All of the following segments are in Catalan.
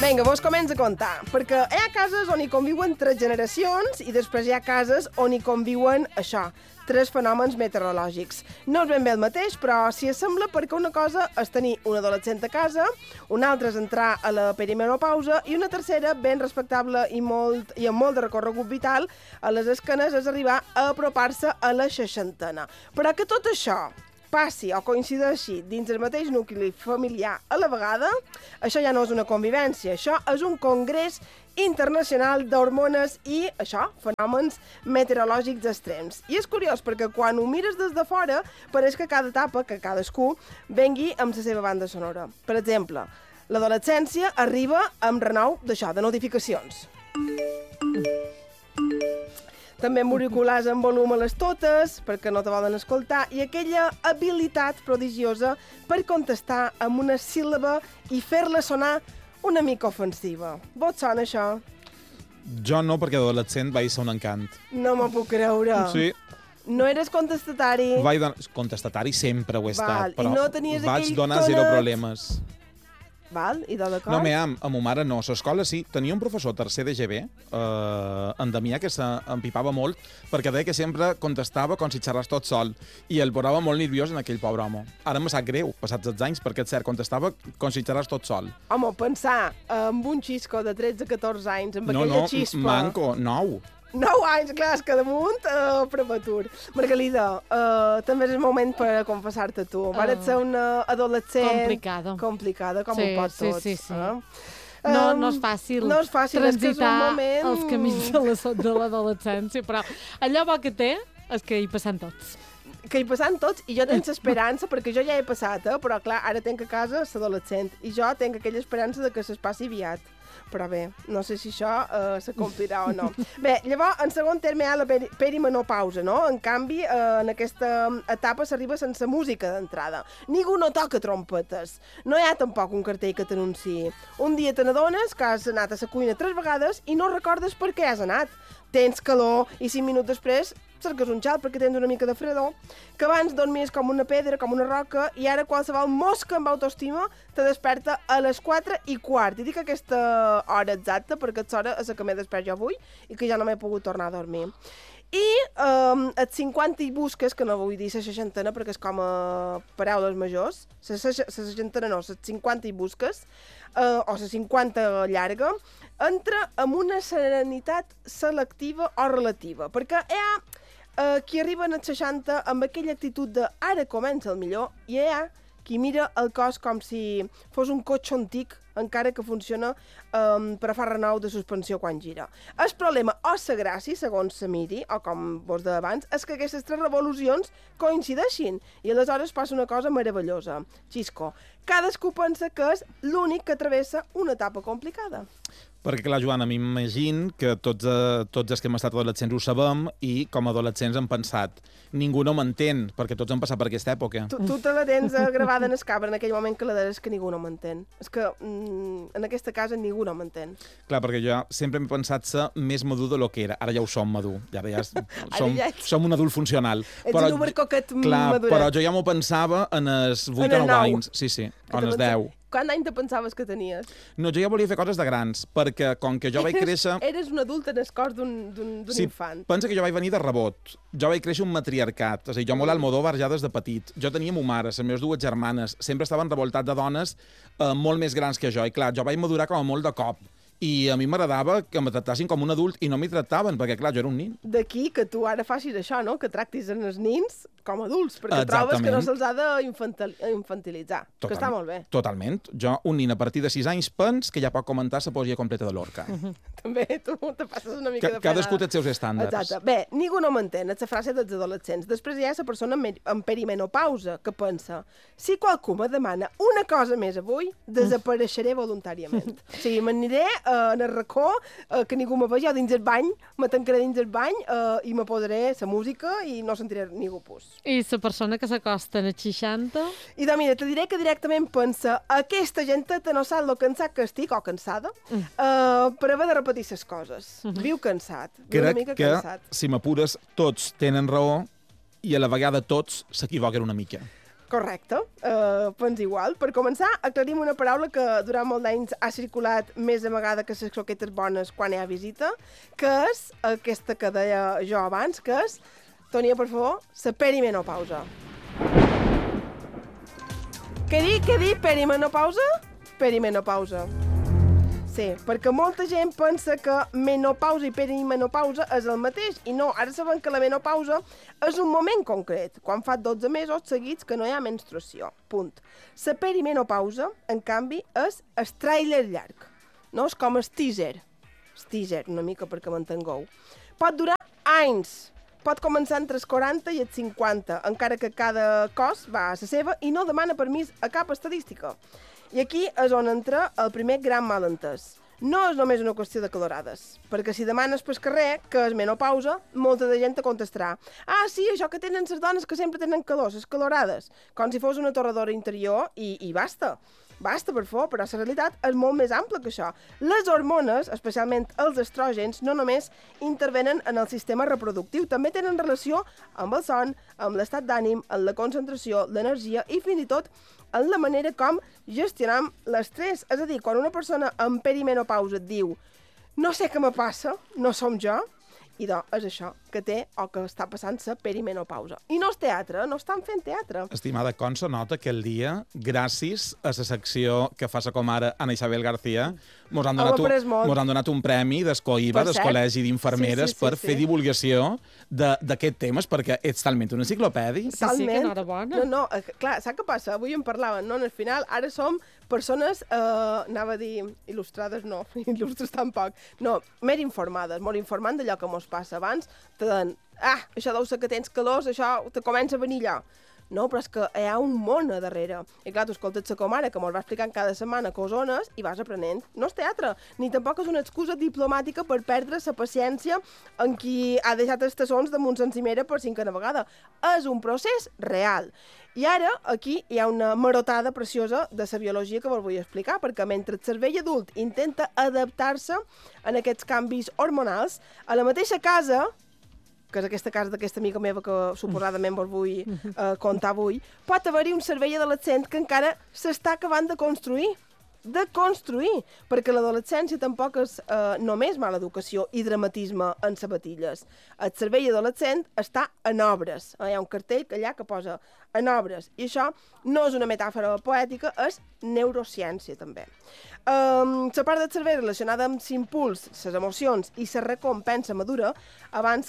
Vinga, vos comença a contar, perquè hi ha cases on hi conviuen 3 generacions i després hi ha cases on hi conviuen, això, 3 fenòmens meteorològics. No és ben bé el mateix, però s'hi assembla perquè una cosa és tenir un adolescent a casa, una altra és entrar a la perimenopausa i una tercera, ben respectable i amb molt de recorregut vital, a les esquenes és arribar a apropar-se a la seixantena. Però que tot això passi o coincideixi dins el mateix nucli familiar a la vegada, això ja no és una convivència, això és un congrés internacional d'hormones i, això, fenòmens meteorològics extrems. I és curiós perquè quan ho mires des de fora, pareix que cada etapa, que cadascú, vengui amb la seva banda sonora. Per exemple, l'adolescència arriba amb renou d'això, de notificacions. També amb auriculars en volum a les totes, perquè no te volen escoltar, i aquella habilitat prodigiosa per contestar amb una síl·laba i fer-la sonar una mica ofensiva. Vos sona això? Jo no, perquè d'adolescent vaig ser un encant. No m'ho puc creure. Sí. No eres contestatari? Contestatari sempre ho he estat, però i no tenies vaig aquell donar tonet? zero problemes. Val, i de d'acord? No, a mo mare no. A l'escola sí. Tenia un professor tercer de GB, en Damià, que s'empipava molt, perquè deia que sempre contestava com si xerràs tot sol. I el posava molt nerviós en aquell pobre home. Ara me sap greu, passats els anys, perquè és cert, contestava com si xerràs tot sol. Home, pensar amb un xisco de 13-14 anys, amb aquella xispa... No, manco, 9. 9 anys, clar, és que damunt prematur. Margalida, també és el moment per confessar-te tu. Vares ser una adolescent... Complicada, com ho pot tots. Sí. No és fàcil, transitar els camins de l'adolescència, però allò bo que té és que hi passen tots. Que hi passen tots, i jo tens esperança, perquè jo ja he passat, però clar, ara tenc a casa l'adolescent, i jo tenc aquella esperança de que se'ls passi aviat. Però bé, no sé si això s'acomplirà o no. Bé, llavors, en segon terme hi ha la perimenopausa, no? En canvi, en aquesta etapa s'arriba sense música d'entrada. Ningú no toca trompetes. No hi ha tampoc un cartell que t'anunciï. Un dia te n'adones que has anat a la cuina 3 vegades i no recordes per què has anat. Tens calor i 5 minuts després cerques un xal perquè tens una mica de fredor, que abans dormies com una pedra, com una roca, i ara qualsevol mosca amb autoestima te desperta a les 4:15. I dic aquesta hora exacta perquè és hora a la que m'he despert jo avui i que ja no m'he pogut tornar a dormir. I els 50 i busques, que no vull dir la seixantena perquè és com a paraules majors, la seixantena no, les 50 i busques, o la 50 llarga, entra amb una serenitat selectiva o relativa, perquè hi ha qui arriben als 60 amb aquella actitud de ara comença el millor, i hi ha qui mira el cos com si fos un cotxe antic, encara que funciona per a fer renou de suspensió quan gira. El problema, o la gràcia, segons se miri, o com vos deia abans, és que aquestes 3 revolucions coincideixin, i aleshores passa una cosa meravellosa. Xisco, cadascú pensa que és l'únic que travessa una etapa complicada. Perquè, clar, Joana, m'imagino que tots els que hem estat adolescents ho sabem i com a adolescents hem pensat ningú no m'entén, perquè tots hem passat per aquesta època. Tu te la tens gravada en el cap en aquell moment que la deies que ningú no m'entén. És que en aquesta casa ningú no m'entén. Clar, perquè jo sempre m'he pensat ser més madur de lo que era. Ara ja ho som madur. Ara ja som un adult funcional. Ets un ubercoquet madurat. Però jo ja m'ho pensava en els 8 o 9 anys. Sí, o en els 10. Quant any te pensaves que tenies? No, jo ja volia fer coses de grans, perquè com que jo vaig créixer... Eres un adult en el cos d'un infant. Pensa que jo vaig venir de rebot. Jo vaig créixer un matriarcat. És a dir, jo molt Almodóvar ja des de petit. Jo tenia mo mare, les meves 2 germanes. Sempre estaven revoltats de dones molt més grans que jo. I clar, jo vaig madurar com a molt de cop. I a mi m'agradava que me tractassin com un adult i no m'hi tractaven, perquè, clar, jo era un nin. D'aquí que tu ara facis això, no? Que tractis els nins com adults, perquè trobes que no se'ls ha d'infantilitzar, que està molt bé. Totalment. Jo, un nin a partir de 6 anys, pens que ja pot comentar la poesia completa de Lorca. També tu te passes una mica de frenada. Cadascú té els seus estàndards. Exacte. Bé, ningú no m'entén, és la frase dels adolescents. Després hi ha la persona en perimenopausa, que pensa, si qualcú me demana una cosa més avui, desapareixeré voluntàriament. O sigui, m'aniré en el racó, que ningú me vegi, dins el bany, me tancaré dins el bany i me posaré la música i no sentiré ningú pus. I la persona que s'acosta als 60? I doncs mira, te diré que directament pensa aquesta genteta no sap lo cansat que estic, o cansada, per haver de repetir les coses. Viu cansat, viu una mica cansat. Crec que, si m'apures, tots tenen raó i a la vegada tots s'equivoquen una mica. Correcte, pens igual. Per començar, aclarim una paraula que durant molt d'anys ha circulat més amagada que les croquetes bones quan hi ha visita, que és aquesta que deia jo abans, que és, Tonia, per favor, la perimenopausa. Què dir? Perimenopausa? Perimenopausa. Sí, perquè molta gent pensa que menopausa i perimenopausa és el mateix, i no, ara sabem que la menopausa és un moment concret, quan fa 12 mesos seguits que no hi ha menstruació, punt. La perimenopausa, en canvi, és el tràiler llarg, no? És com el teaser, una mica perquè m'entengueu. Pot durar anys, pot començar entre els 40 i els 50, encara que cada cos va a la seva i no demana permís a cap estadística. I aquí és on entra el primer gran malentès. No és només una qüestió de calorades, perquè si demanes pel carrer que és menopausa, molta de gent te contestarà «Ah, sí, això que tenen les dones que sempre tenen calor, les calorades», com si fos una torradora interior i basta. Basta, per favor, però la realitat és molt més ampla que això. Les hormones, especialment els estrògens, no només intervenen en el sistema reproductiu, també tenen relació amb el son, amb l'estat d'ànim, amb la concentració, l'energia i fins i tot en la manera com gestionam l'estrès. És a dir, quan una persona en perimenopausa et diu «No sé què me passa, no som jo», i doncs és això que té o que està passant la perimenopausa. I no és teatre, no estan fent teatre. Estimada, com se nota que el dia, gràcies a la secció que fa la comare Ana Isabel García, mos han donat un premi d'Escoiva, del Col·legi d'Infermeres, per fer divulgació d'aquest temes, perquè ets talment una enciclopèdia. Sí, que enhorabona. No, clar, saps què passa? Avui en parlàvem, no? Al final, ara som persones, anava a dir il·lustrades, no, il·lustres tampoc, no, més informades, molt informant d'allò que mos passa abans, te diuen, això deu ser que tens calors, això te comença a venir allò. No, però és que hi ha un món a darrere. I clar, tu escoltes la comare, que mos va explicant cada setmana cosones i vas aprenent. No és teatre, ni tampoc és una excusa diplomàtica per perdre la paciència en qui ha deixat els tassons damunt la cimera per cinquena vegada. És un procés real. I ara, aquí, hi ha una marotada preciosa de la biologia que vos vull explicar, perquè mentre el cervell adult intenta adaptar-se a aquests canvis hormonals, a la mateixa casa, que és aquesta casa d'aquesta amiga meva que suposadament vos vull contar avui, pot haver-hi un cervell adolescent que encara s'està acabant de construir, perquè l'adolescència tampoc és només mala educació i dramatisme en sabatilles. El cervell adolescent està en obres. Hi ha un cartell allà que posa en obres, i això no és una metàfora poètica, és neurociència també. La part del cervell relacionada amb l'impuls, les emocions i la recompensa madura, abans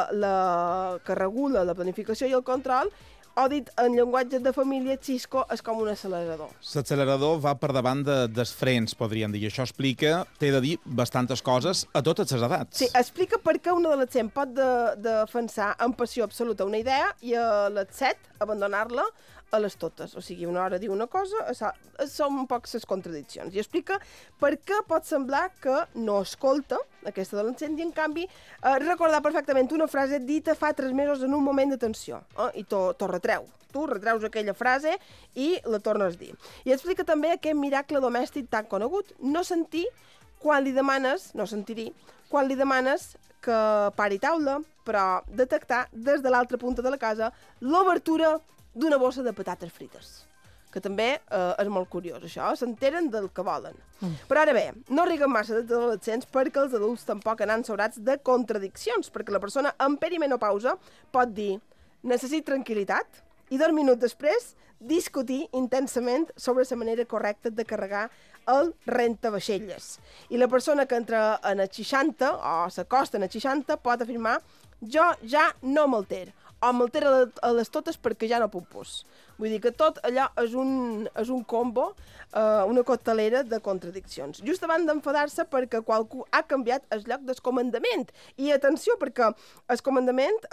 que regula la planificació i el control, o dit en llenguatge de família, Xisco és com un accelerador. L'accelerador va per davant dels frens, podríem dir. I això explica, t'he de dir, bastantes coses a totes les edats. Sí, explica per què un adolescent pot defensar amb passió absoluta una idea i a les 7 abandonar-la a les totes. O sigui, una hora diu una cosa, són un poc les contradiccions. I explica per què pot semblar que no escolta aquesta adolescent i, en canvi, recordar perfectament una frase dita fa 3 mesos en un moment de tensió. I t'ho retreu. Tu retreus aquella frase i la tornes a dir. I explica també aquest miracle domèstic tan conegut. No sentir quan li demanes, no sentir-hi, quan li demanes que pari taula, però detectar des de l'altra punta de la casa l'obertura d'una bossa de patates frites, que també és molt curiós, això, s'enteren del que volen. Però ara bé, no riguen massa dels adolescents perquè els adults tampoc anan sobrats de contradiccions, perquè la persona en perimenopausa pot dir necessito tranquil·litat i 2 minuts després discutir intensament sobre la manera correcta de carregar el rentavaixelles. I la persona que entra en el 60 o s'acosta en el 60 pot afirmar jo ja no m'alter, o m'altera a les totes perquè ja no puc pos. Vull dir que tot allò és un combo, una coctelera de contradiccions. Just abans d'enfadar-se perquè qualcú ha canviat el lloc del comandament. I atenció, perquè el comandament,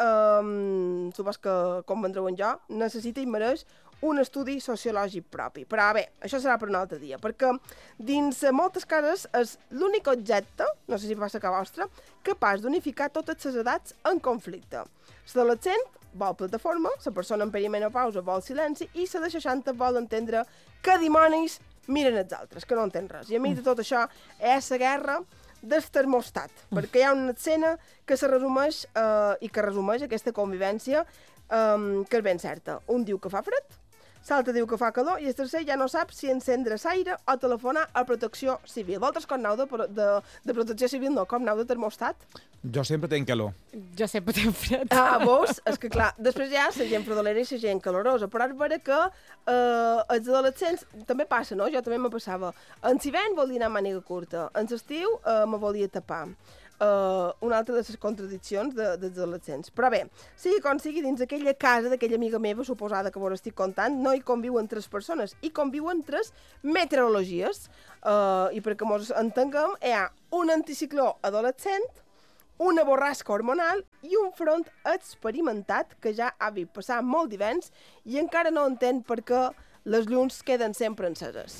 supos que convendreu en jo, necessita i mereix un estudi sociològic propi. Però bé, això serà per un altre dia, perquè dins moltes cases és l'únic objecte, no sé si passa a vostra, capaç d'unificar totes les edats en conflicte. L'adolescent vol plataforma, la persona en perimenopausa vol silenci i la de 60 vol entendre que dimonis miren els altres, que no entén res. I a mi de tot això és la guerra del termostat, perquè hi ha una escena que se resumeix i que resumeix aquesta convivència que és ben certa. Un diu que fa fred, l'altre diu que fa calor i el tercer ja no sap si encendre l'aire o telefonar a Protecció Civil. Vosaltres com aneu de Protecció Civil, no? Com aneu de termostat? Jo sempre tenc calor. Jo sempre tenc fred. Vos? És que clar, després hi ha la gent fredolera i la gent calorosa, però és vera que els adolescents també passa, no? Jo també me passava. En l'hivern volia anar a màniga curta, en l'estiu me volia tapar. Una altra de les contradiccions dels adolescents. Però bé, sigui com sigui, dins aquella casa d'aquella amiga meva, suposada que vos estic contant, no hi conviuen 3 persones, hi conviuen 3 meteorologies. I perquè mos entenguem, hi ha un anticicló adolescent, una borrasca hormonal i un front experimentat que ja ha vist passar molt d'hiverns i encara no entén per què les llums queden sempre enceses.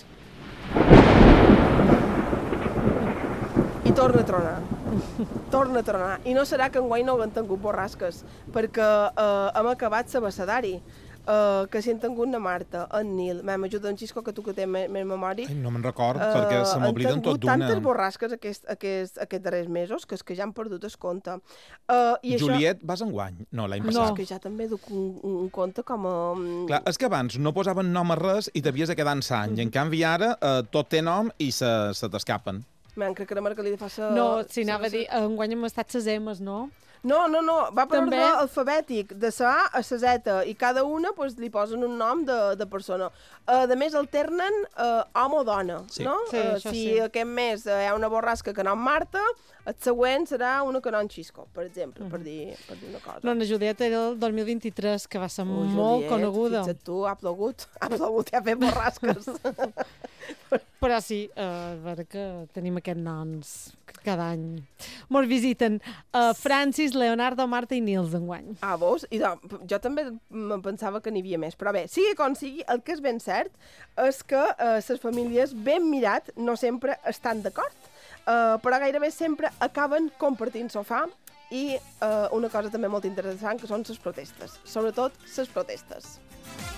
I torna a tronar. Torna a tronar. I no serà que enguany no han tingut borrasques, perquè hem acabat l'abecedari, que si han tingut na Marta, en Nil, m'ajuda en Xisco, que tu que tens més memòria. No me'n record, perquè se m'obliden tot d'una. Han tingut tantes borrasques aquests darrers mesos que és que ja han perdut el compte. Juliet, vas enguany? No, l'any passat. No, és que ja també duc un compte com a... Clar, és que abans no posaven nom a res i t'havies de quedar en sang, i en canvi ara tot té nom i se t'escapen. Crec que era Margalí de fa... No, si anava a dir, enguany hem estat ses emes, no? No, va per ordre alfabètic, de la A a la Z, i cada una li posen un nom de persona. A més, alternen home o dona, no? Si aquest mes hi ha una borrasca que nom Marta, el següent serà una que nom Xisco, per exemple, per dir una cosa. No, la Juliet era el 2023, que va ser molt coneguda. Fixa't tu, ha plogut i ha fet borrasques. Però sí, a veure que tenim aquests noms cada any. Mos visiten Francis, Leonardo, Marta i Nils d'enguany. Vos? I jo també pensava que n'hi havia més. Però bé, sigui com sigui, el que és ben cert és que les famílies ben mirat no sempre estan d'acord, però gairebé sempre acaben compartint sofà i una cosa també molt interessant, que són les protestes. Sobretot les protestes.